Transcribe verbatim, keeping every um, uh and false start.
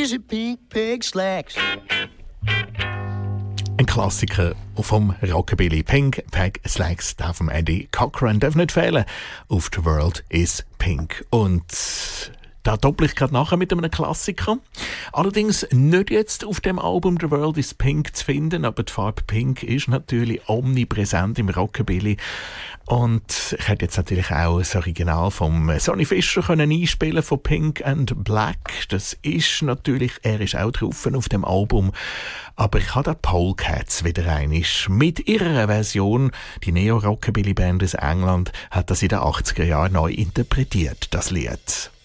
is it Pink Pig Slacks? Ein Klassiker vom Rockabilly. Pink Pig Slacks darf vom Eddie Cochran darf nicht fehlen. Auf The World is Pink. Und da doppel ich gerade nachher mit einem Klassiker. Allerdings nicht jetzt auf dem Album The World is Pink zu finden, aber die Farbe Pink ist natürlich omnipräsent im Rockabilly. Und ich hätte jetzt natürlich auch das Original vom Sonny Fischer können einspielen von Pink and Black. Das ist natürlich, er ist auch drauf auf dem Album. Aber ich habe da Polecats wieder einmal mit ihrer Version. Die Neo-Rockabilly-Band aus England hat das in den achtziger Jahren neu interpretiert, das Lied.